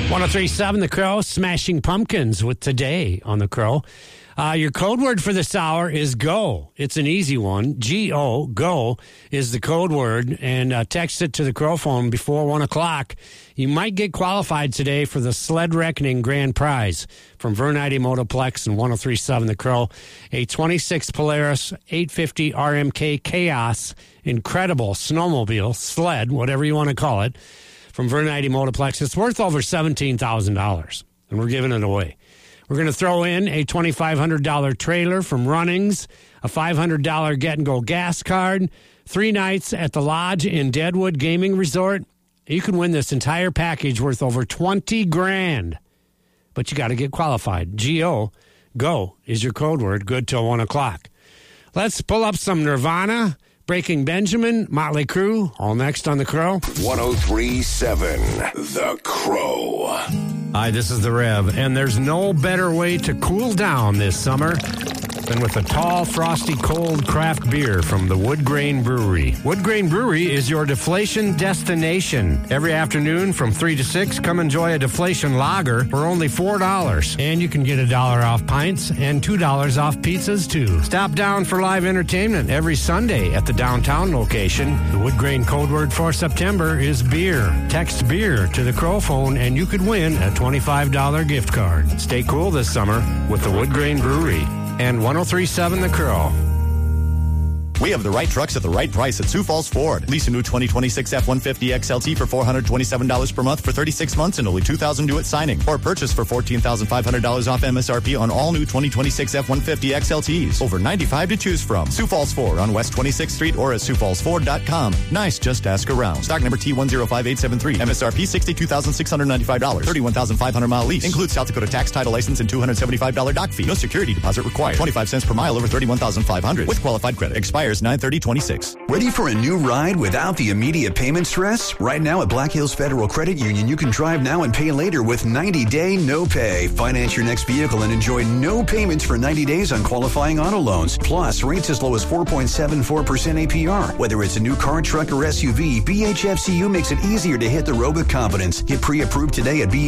103.7 The Crow, Smashing Pumpkins with Today on The Crow. Your code word for this hour is GO. It's an easy one. G-O, GO is the code word. And text it to the Crow phone before 1 o'clock. You might get qualified today for the Sled Reckoning Grand Prize from Vernite Motoplex and 103.7 The Crow. A 26 Polaris 850 RMK Chaos, incredible snowmobile, sled, whatever you want to call it, from Vernite Motoplex. It's worth over $17,000, and we're giving it away. We're going to throw in a $2,500 trailer from Runnings, a $500 get-and-go gas card, 3 nights at the Lodge in Deadwood Gaming Resort. You can win this entire package worth over $20,000, but you got to get qualified. G-O, GO is your code word, good till 1 o'clock. Let's pull up some Nirvana, Breaking Benjamin, Motley Crue, all next on The Crow. 103.7 The Crow. Hi, this is The Rev, and there's no better way to cool down this summer than with a tall, frosty, cold craft beer from the Wood Grain Brewery. Wood Grain Brewery is your deflation destination. Every afternoon from 3 to 6, come enjoy a deflation lager for only $4. And you can get $1 off pints and $2 off pizzas, too. Stop down for live entertainment every Sunday at the downtown location. The Wood Grain code word for September is beer. Text beer to the Crow phone and you could win a $25 gift card. Stay cool this summer with the Wood Grain Brewery. And 103.7 The Crow. We have the right trucks at the right price at Sioux Falls Ford. Lease a new 2026 F-150 XLT for $427 per month for 36 months and only $2,000 due at signing. Or purchase for $14,500 off MSRP on all new 2026 F-150 XLTs. Over 95 to choose from. Sioux Falls Ford on West 26th Street or at SiouxFallsFord.com. Nice, just ask around. Stock number T105873. MSRP $62,695. 31,500 mile lease. Includes South Dakota tax, title license, and $275 dock fee. No security deposit required. 25 cents per mile over 31,500 with qualified credit. Expires 9/30/26. Ready for a new ride without the immediate payment stress? Right now at Black Hills Federal Credit Union, you can drive now and pay later with 90-day no pay. Finance your next vehicle and enjoy no payments for 90 days on qualifying auto loans. Plus, rates as low as 4.74% APR. Whether it's a new car, truck, or SUV, BHFCU makes it easier to hit the road with confidence. Get pre-approved today at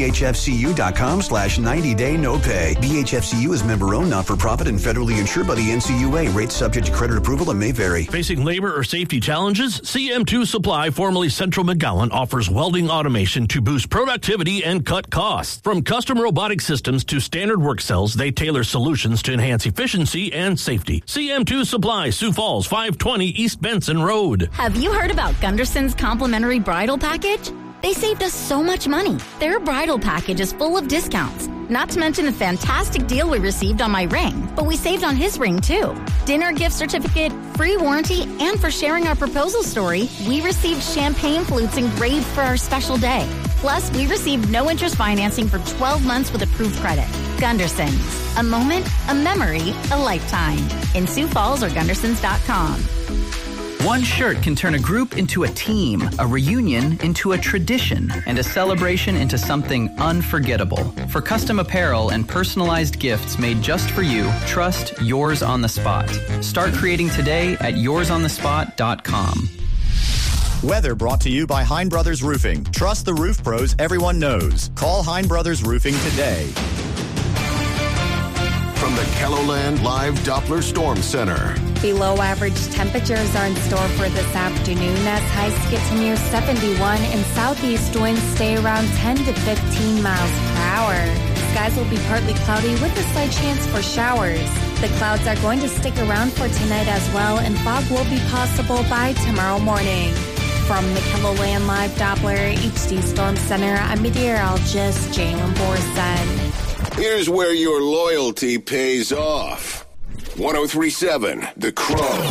bhfcu.com/90-day no pay. BHFCU is member-owned, not-for-profit, and federally insured by the NCUA. Rates subject to credit approval and may vary. Facing labor or safety challenges? CM2 Supply, formerly Central McGowan, offers welding automation to boost productivity and cut costs. From custom robotic systems to standard work cells, they tailor solutions to enhance efficiency and safety. CM2 Supply, Sioux Falls, 520 East Benson Road. Have you heard about Gunderson's complimentary bridal package? They saved us so much money. Their bridal package is full of discounts. Not to mention the fantastic deal we received on my ring, but we saved on his ring too. Dinner gift certificate, free warranty, and for sharing our proposal story, we received champagne flutes engraved for our special day. Plus, we received no interest financing for 12 months with approved credit. Gunderson's. A moment, a memory, a lifetime. In Sioux Falls or Gundersons.com. One shirt can turn a group into a team, a reunion into a tradition, and a celebration into something unforgettable. For custom apparel and personalized gifts made just for you, trust Yours on the Spot. Start creating today at yoursonthespot.com. Weather brought to you by Hein Brothers Roofing. Trust the roof pros everyone knows. Call Hein Brothers Roofing today. From the KELOLAND Live Doppler Storm Center. Below average temperatures are in store for this afternoon as highs get to near 71 and southeast winds stay around 10 to 15 miles per hour. Skies will be partly cloudy with a slight chance for showers. The clouds are going to stick around for tonight as well, and fog will be possible by tomorrow morning. From the KELOLAND Live Doppler HD Storm Center, I'm meteorologist Jalen Borson. Here's where your loyalty pays off. 103.7 The Crow.